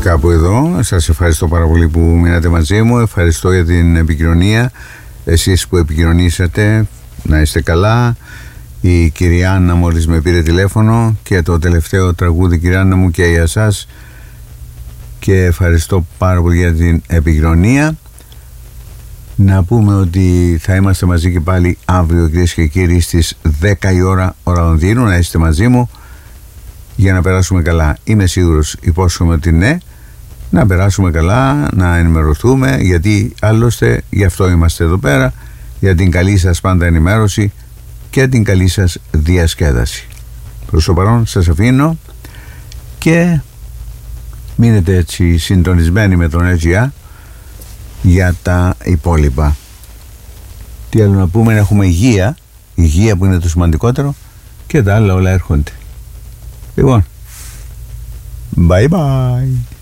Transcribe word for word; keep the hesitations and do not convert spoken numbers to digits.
κάπου εδώ. Σας ευχαριστώ πάρα πολύ που μείνατε μαζί μου. Ευχαριστώ για την επικοινωνία. Εσείς που επικοινωνήσατε, να είστε καλά. Η κυρία Άννα μόλις με πήρε τηλέφωνο και το τελευταίο τραγούδι, κυρία Άννα μου, και για εσάς. Και ευχαριστώ πάρα πολύ για την επικοινωνία. Να πούμε ότι θα είμαστε μαζί και πάλι αύριο, κυρίες και κύριοι, στις δέκα η ώρα ώρα Λονδίνου. Να είστε μαζί μου για να περάσουμε καλά. Είμαι σίγουρος, υπόσχομαι ότι ναι, να περάσουμε καλά, να ενημερωθούμε, γιατί άλλωστε γι' αυτό είμαστε εδώ πέρα, για την καλή σας πάντα ενημέρωση και την καλή σας διασκέδαση. Προς το παρόν σας αφήνω και μείνετε έτσι συντονισμένοι με τον L G R για τα υπόλοιπα. Τι άλλο να πούμε? Έχουμε υγεία, υγεία που είναι το σημαντικότερο, και τα άλλα όλα έρχονται. Λοιπόν, bye bye.